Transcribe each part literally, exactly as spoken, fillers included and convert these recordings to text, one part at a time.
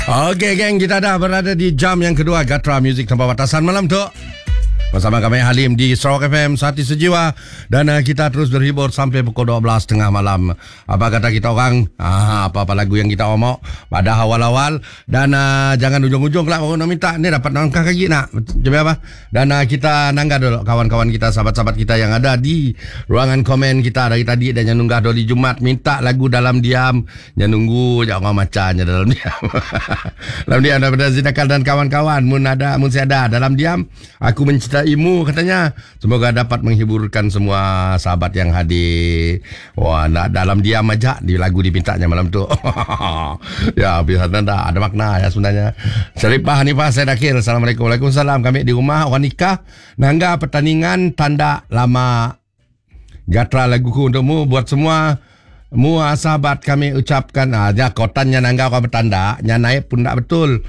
Okey geng, kita dah berada di jam yang kedua Gatra Music Tanpa Batasan malam tu. Bersama kami Halim di Sarawak F M Sehati Sejiwa. Dan uh, kita terus berhibur sampai pukul dua belas tengah malam. Apa kata kita orang, ah, apa-apa lagu yang kita mau pada awal-awal. Dan uh, jangan ujung-ujung lah baru nak minta. Ni dapat nangkah kaki nak. Coba apa? Dan uh, kita nanggah dulu kawan-kawan kita, sahabat-sahabat kita yang ada di ruangan komen kita dari tadi. Dan yang nunggah doli Jumat minta lagu dalam diam. Yang nunggu jangan macamnya dalam diam. Dalam diam daripada Zidakal dan kawan-kawan. Mun ada, mun saya ada dalam diam. Aku mencintai Imu katanya. Semoga dapat menghiburkan semua sahabat yang hadir. Wah, nak dalam diam aja di lagu dipintanya malam tu. Ya, biasa ada ada makna ya sebenarnya. Syarifah Hanifah saya Dakil. Assalamualaikum. Waalaikumsalam. Kami di rumah orang nikah. Nangga pertandingan tanda lama Gatra laguku untukmu buat semua. Mua sahabat kami ucapkan aja kotannya nangga orang bertanda nya naik pun tak betul.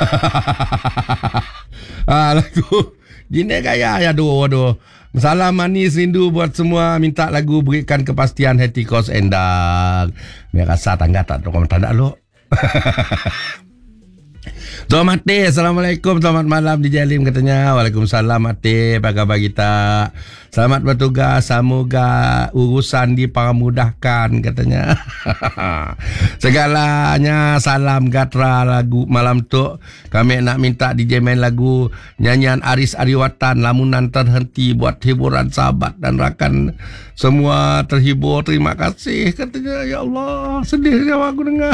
Ah, lagu gini gaya ya aduh aduh. Salam manis rindu buat semua. Minta lagu berikan kepastian hati kos endak. Mereka rasa tangga tak orang bertanda lo. Tuan Mati, Assalamualaikum, selamat malam di Jalim katanya. Waalaikumsalam Mati, apa khabar kita? Selamat bertugas, semoga urusan dipermudahkan katanya. Segalanya salam Gatra lagu malam tu. Kami nak minta D J main lagu nyanyian Aris Ariwatan, lamunan terhenti buat hiburan sahabat dan rakan semua terhibur. Terima kasih katanya. Ya Allah, sedih aku dengar.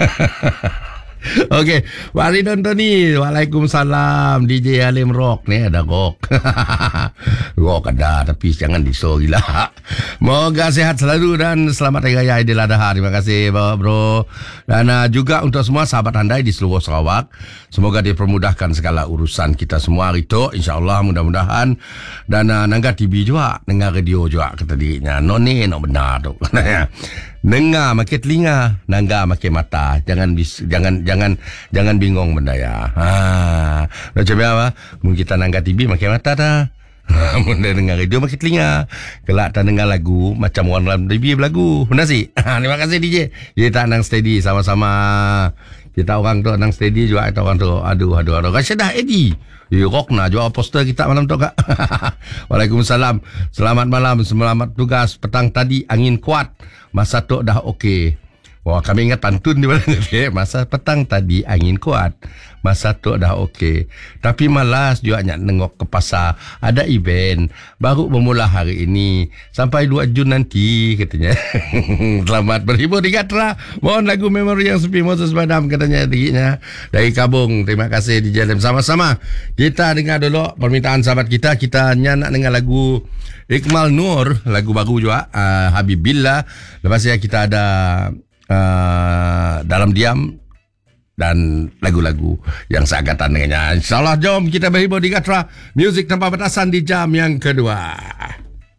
Okey, Waridon Tony. Waalaikumsalam. D J Halim Rock ni ada rock. Rock ada tapi jangan diso gila. Moga sehat selalu dan selamat Hari Raya Aidil Adha. Terima kasih bro. Dan uh, juga untuk semua sahabat andai di seluruh Sarawak. Semoga dipermudahkan segala urusan kita semua hari tu. InsyaAllah mudah-mudahan. Dan uh, nangga T V juga, dengar radio juga kata dirinya. No ni no benar tu. Dengar makin telinga, nangga makin mata. Jangan bis, jangan jangan jangan bingung benda ya. Ha. Macam apa? Mungkin kita nangga T V makin mata dah. Mula dengar radio makin telinga. Kelak tak dengar lagu macam orang dalam T V berlagu. Benar sih? Terima kasih D J. Kita nang steady sama-sama. Kita orang tu nang steady juga. Kita orang tu aduh aduh aduh. Kasih dah Eddie. Ya, rock nak jual poster kita malam tu kak. Waalaikumsalam. Selamat malam, selamat tugas. Petang tadi angin kuat. Masa tu dah okey. Wah, kami ingat pantun di mana ni. Masa petang tadi angin kuat. Masa tu dah okey. Tapi malas juga nak nengok ke pasar. Ada event. Baru bermula hari ini. Sampai dua Jun nanti katanya. Selamat berhibur di Gatra. Mohon lagu memori yang sepi Moses Badam katanya dirinya. Dari Kabung. Terima kasih di Jalan. Sama-sama. Kita dengar dulu permintaan sahabat kita. Kita nak dengar lagu Iqmal Nur. Lagu baru juga. Uh, Habibillah. Lepas ya kita ada Uh, dalam diam dan lagu-lagu yang seagatan dengannya. InsyaAllah jom kita berhibur di Gatra Music Tanpa Batasan di jam yang kedua.